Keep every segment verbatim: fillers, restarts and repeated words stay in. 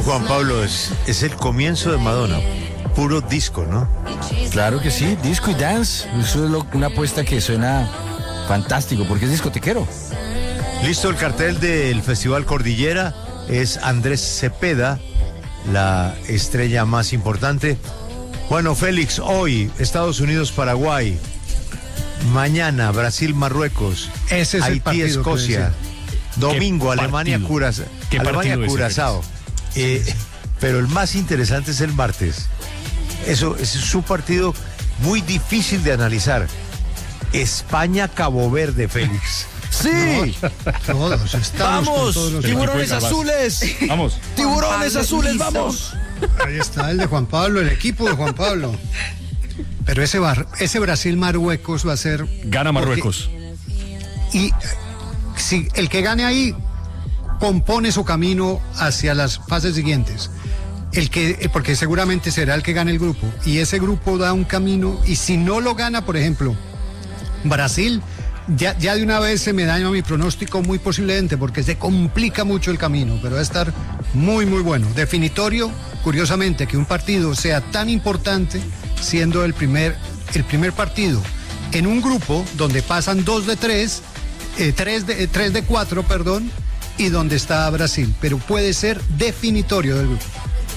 Juan Pablo, es, es el comienzo de Madonna. Puro disco, ¿no? Claro que sí, disco y dance. Eso es lo, una apuesta que suena fantástico, porque es discotequero. Listo, el cartel del Festival Cordillera es Andrés Cepeda, la estrella más importante. Bueno, Félix, hoy Estados Unidos-Paraguay, mañana Brasil-Marruecos, Ese es Haití-Escocia, domingo Alemania-Curazao. Alemania-Curazao. Eh, pero el más interesante es el martes. Eso, ese es un partido muy difícil de analizar. España-Cabo Verde, Félix. ¡Sí! No, todos estamos ¡Vamos! con todos los ¡Tiburones equipos. azules! Vamos. ¡Tiburones azules, vamos! Ahí está el de Juan Pablo, el equipo de Juan Pablo. Pero ese, bar, ese Brasil-Marruecos va a ser... Gana Marruecos. Porque, y si el que gane ahí compone su camino hacia las fases siguientes. El que, porque seguramente será el que gane el grupo. Y ese grupo da un camino. Y si no lo gana, por ejemplo, Brasil, ya, ya de una vez se me daña mi pronóstico muy posiblemente, porque se complica mucho el camino. Pero va a estar muy, muy bueno. Definitorio, curiosamente, que un partido sea tan importante, siendo el primer, el primer partido en un grupo donde pasan dos de tres, eh, tres, de, eh, tres de cuatro, perdón, y donde está Brasil. Pero puede ser definitorio del grupo.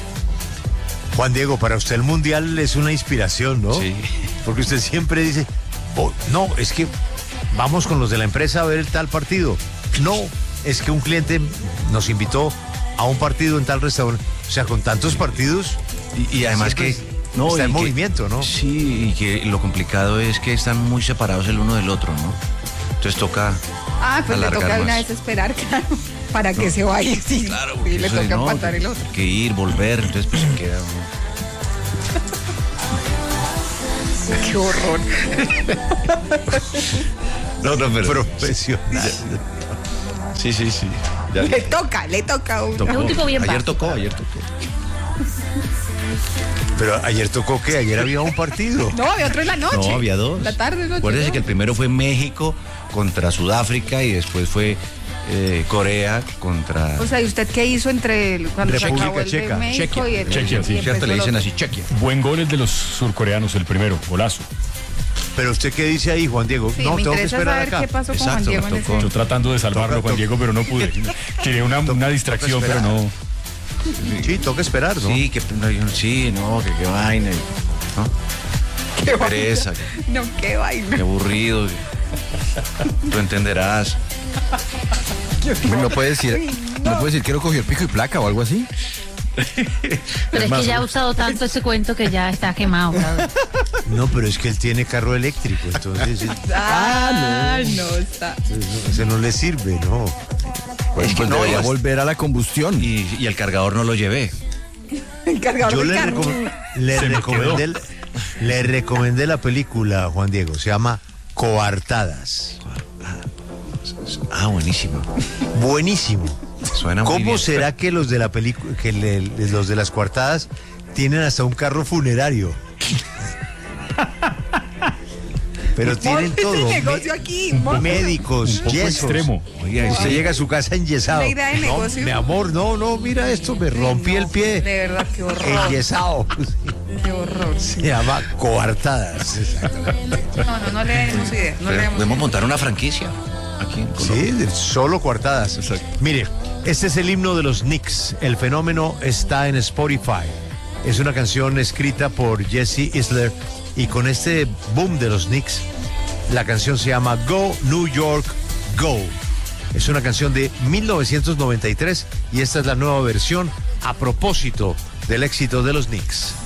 Juan Diego, para usted el Mundial es una inspiración, ¿no? Sí. Porque usted siempre dice, oh, no, es que vamos con los de la empresa a ver el tal partido. No, es que un cliente nos invitó a un partido en tal restaurante. O sea, con tantos partidos... Y, y además que... No, está en que, movimiento, ¿no? Sí, y que lo complicado es que están muy separados el uno del otro, ¿no? Entonces toca Ah, pues le alargar toca de una más. vez esperar, claro, para que No. se vaya, sí. Claro, Y le eso toca no, aguantar el otro. que ir, volver, entonces pues se queda uno. Qué horror. No, no, pero... Profesional. Sí, sí, sí. Ya- Le toca, le toca a uno. tocó. Es un tipo bien Ayer básico. tocó, ayer tocó. Pero ayer tocó que ayer había un partido. No, había otro en la noche. No, había dos. La tarde, noche. Acuérdese no. que el primero fue México contra Sudáfrica y después fue eh, Corea contra... O sea, ¿y usted qué hizo entre el, cuando se República acabó el de Checa. México Chequia. y el Chequia, sí. y ¿Cierto? empezó Le el dicen otro? así, Chequia. Buen gol el de los surcoreanos, el primero, golazo. Pero usted qué dice ahí, Juan Diego. Sí, no, me tengo que interesa esperar saber acá. qué pasó con Exacto, Juan Diego me en tocó. ese... Yo tratando de salvarlo, Toca, Juan toca. Diego, pero no pude. Quería una, una distracción, pero no. Sí, toca esperar, ¿no? Sí, que no, yo- sí, no, que qué vaina, ¿no? Qué Qué vaina. pereza, qué, No, qué vaina. qué aburrido. Tú entenderás. No puede decir, no puede decir que lo cogió el pico y placa o algo así. Pero es que ya ha usado tanto ese cuento que ya está quemado. ¿sabes? No, pero es que él tiene carro eléctrico, entonces eh, Ah, no. está. no, ese no le sirve, ¿no. Pues, que pues no, debería es- volver a la combustión. Y, y el cargador no lo llevé. El cargador Yo del le, carro. recom- le Se me recomendé, le recomendé la película, Juan Diego, se llama Coartadas. Ah, buenísimo. Buenísimo. Suena muy ¿Cómo bien. será que los de la película, que le- los de las coartadas tienen hasta un carro funerario? Pero tienen Monte todo. ese negocio aquí, me- monte. médicos, Un poco yesos. extremo. Oiga, Usted sí. llega a su casa enyesado. Una idea de No, negocio. mi amor, no, no, mira esto, me rompí No, el pie. De verdad, qué horror. Enyesado. Qué horror. Se llama coartadas. Exactamente. No, no, no le demos idea. No le demos Podemos idea. montar una franquicia aquí en Colombia. Sí, de- solo coartadas. Mire, este es el himno de los Knicks. El fenómeno está en Spotify. Es una canción escrita por Jesse Isler y con este boom de los Knicks, la canción se llama Go New York Go. Es una canción de mil novecientos noventa y tres y esta es la nueva versión a propósito del éxito de los Knicks.